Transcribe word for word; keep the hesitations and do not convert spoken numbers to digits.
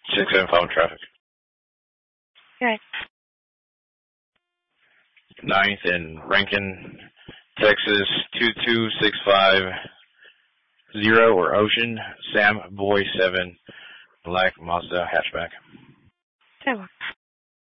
six seven five traffic. Okay. Ninth in Rankin, Texas, two two six five zero or Ocean, Sam Boy seven, Black Mazda hatchback. Seven.